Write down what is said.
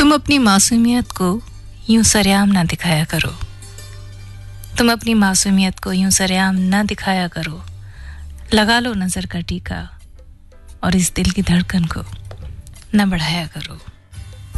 तुम अपनी मासूमियत को यूं सरेआम ना दिखाया करो। तुम अपनी मासूमियत को यूं सरेआम ना दिखाया करो। लगा लो नजर का टीका और इस दिल की धड़कन को न बढ़ाया करो।